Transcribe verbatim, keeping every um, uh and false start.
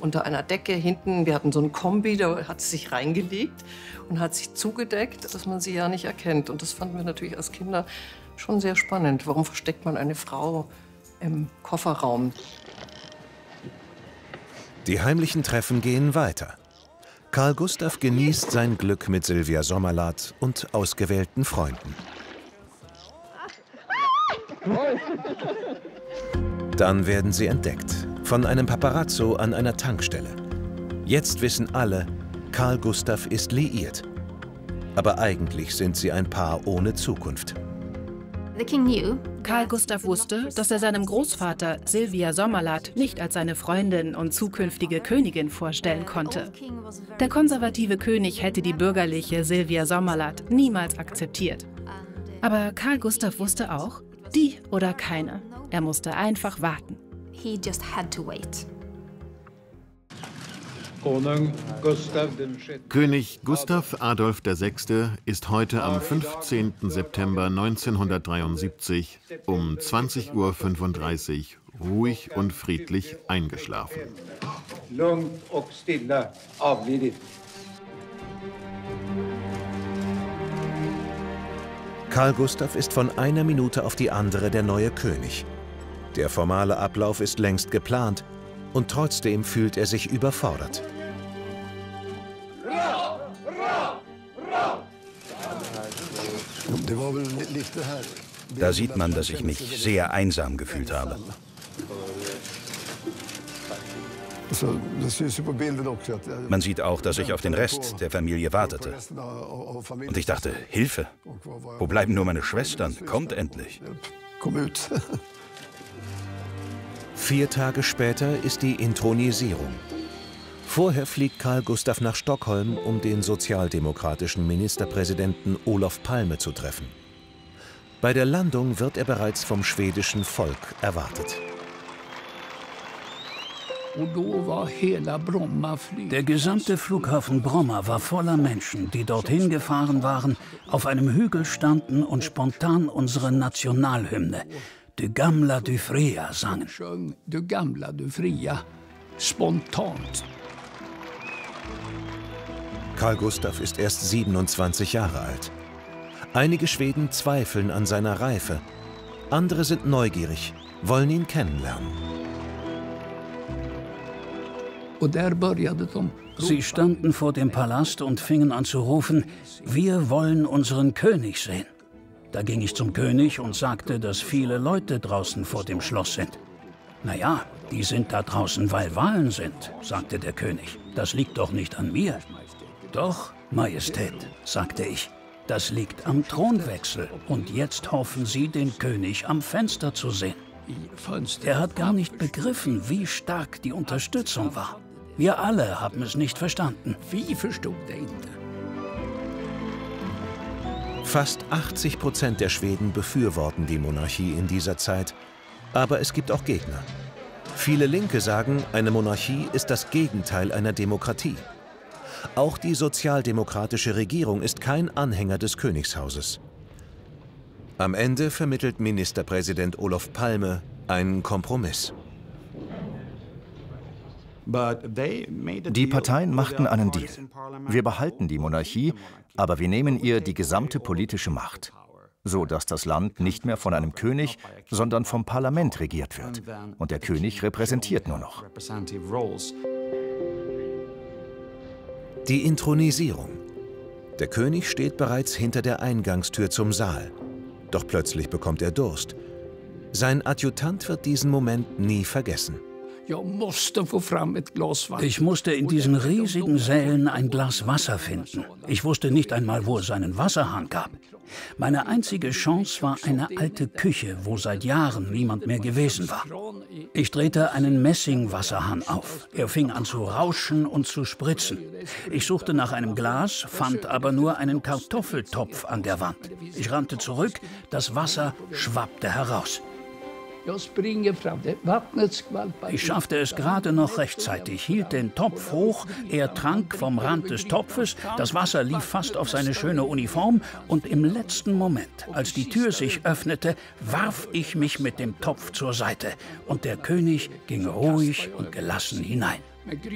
unter einer Decke hinten. Wir hatten so ein Kombi, da hat sie sich reingelegt und hat sich zugedeckt, dass man sie ja nicht erkennt. Und das fanden wir natürlich als Kinder schon sehr spannend. Warum versteckt man eine Frau im Kofferraum? Die heimlichen Treffen gehen weiter. Carl Gustaf genießt sein Glück mit Sylvia Sommerlath und ausgewählten Freunden. Dann werden sie entdeckt, von einem Paparazzo an einer Tankstelle. Jetzt wissen alle, Carl Gustaf ist liiert. Aber eigentlich sind sie ein Paar ohne Zukunft. Carl Gustaf wusste, dass er seinem Großvater Sylvia Sommerlath nicht als seine Freundin und zukünftige Königin vorstellen konnte. Der konservative König hätte die bürgerliche Sylvia Sommerlath niemals akzeptiert. Aber Carl Gustaf wusste auch, die oder keine. Er musste einfach warten. He just had to wait. König Gustav Adolf der Sechste ist heute am fünfzehnten September neunzehnhundertdreiundsiebzig um zwanzig Uhr fünfunddreißig ruhig und friedlich eingeschlafen. Carl Gustaf ist von einer Minute auf die andere der neue König. Der formale Ablauf ist längst geplant und trotzdem fühlt er sich überfordert. Da sieht man, dass ich mich sehr einsam gefühlt habe. Man sieht auch, dass ich auf den Rest der Familie wartete. Und ich dachte, Hilfe, wo bleiben nur meine Schwestern? Kommt endlich. Vier Tage später ist die Inthronisierung. Vorher fliegt Carl Gustaf nach Stockholm, um den sozialdemokratischen Ministerpräsidenten Olof Palme zu treffen. Bei der Landung wird er bereits vom schwedischen Volk erwartet. Der gesamte Flughafen Bromma war voller Menschen, die dorthin gefahren waren, auf einem Hügel standen und spontan unsere Nationalhymne, Du gamla, du fria, sangen. Du gamla, du fria, spontant. Carl Gustaf ist erst siebenundzwanzig Jahre alt. Einige Schweden zweifeln an seiner Reife. Andere sind neugierig, wollen ihn kennenlernen. Sie standen vor dem Palast und fingen an zu rufen, wir wollen unseren König sehen. Da ging ich zum König und sagte, dass viele Leute draußen vor dem Schloss sind. Naja, die sind da draußen, weil Wahlen sind, sagte der König. Das liegt doch nicht an mir. Doch, Majestät, sagte ich, das liegt am Thronwechsel und jetzt hoffen Sie, den König am Fenster zu sehen. Er hat gar nicht begriffen, wie stark die Unterstützung war. Wir alle haben es nicht verstanden. Wie verstod er inte? Fast achtzig Prozent der Schweden befürworten die Monarchie in dieser Zeit. Aber es gibt auch Gegner. Viele Linke sagen, eine Monarchie ist das Gegenteil einer Demokratie. Auch die sozialdemokratische Regierung ist kein Anhänger des Königshauses. Am Ende vermittelt Ministerpräsident Olof Palme einen Kompromiss. Die Parteien machten einen Deal. Wir behalten die Monarchie, aber wir nehmen ihr die gesamte politische Macht, so dass das Land nicht mehr von einem König, sondern vom Parlament regiert wird. Und der König repräsentiert nur noch. Die Inthronisierung. Der König steht bereits hinter der Eingangstür zum Saal. Doch plötzlich bekommt er Durst. Sein Adjutant wird diesen Moment nie vergessen. Ich musste in diesen riesigen Sälen ein Glas Wasser finden. Ich wusste nicht einmal, wo es einen Wasserhahn gab. Meine einzige Chance war eine alte Küche, wo seit Jahren niemand mehr gewesen war. Ich drehte einen Messingwasserhahn auf. Er fing an zu rauschen und zu spritzen. Ich suchte nach einem Glas, fand aber nur einen Kartoffeltopf an der Wand. Ich rannte zurück, das Wasser schwappte heraus. Ich schaffte es gerade noch rechtzeitig, hielt den Topf hoch, er trank vom Rand des Topfes, das Wasser lief fast auf seine schöne Uniform und im letzten Moment, als die Tür sich öffnete, warf ich mich mit dem Topf zur Seite und der König ging ruhig und gelassen hinein.